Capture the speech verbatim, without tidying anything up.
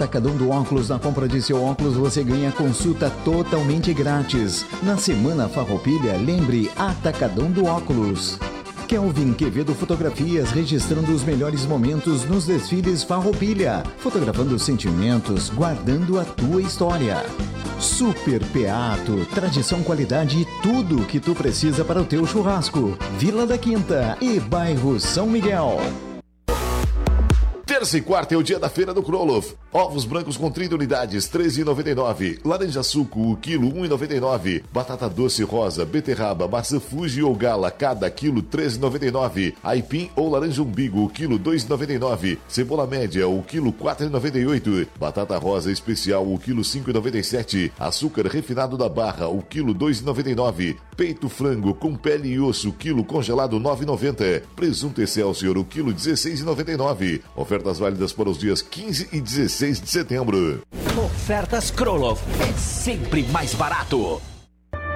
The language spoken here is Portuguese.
Atacadão do Óculos, na compra de seu óculos você ganha consulta totalmente grátis. Na Semana Farroupilha, lembre Atacadão do Óculos. Kelvin Quevedo Fotografias, registrando os melhores momentos nos desfiles Farroupilha, fotografando sentimentos, guardando a tua história. Super Peato, tradição, qualidade e tudo o que tu precisa para o teu churrasco. Vila da Quinta e bairro São Miguel. Terça e quarta é o dia da feira do Kroloff. Ovos brancos com trinta unidades, treze reais e noventa e nove centavos. Laranja suco, o quilo, um real e noventa e nove centavos. Batata doce rosa, beterraba, maçã Fuji ou Gala, cada quilo, treze reais e noventa e nove centavos. Aipim ou laranja umbigo, o quilo, dois reais e noventa e nove centavos. Cebola média, o quilo, quatro reais e noventa e oito centavos. Batata rosa especial, o quilo, cinco reais e noventa e sete centavos. Açúcar refinado da Barra, o quilo, dois reais e noventa e nove centavos. Peito frango com pele e osso, quilo congelado, nove reais e noventa centavos. Presunto Excelsior, o quilo, dezesseis reais e noventa e nove centavos. Ofertas válidas para os dias quinze e dezesseis de setembro. Ofertas Kroloff é sempre mais barato.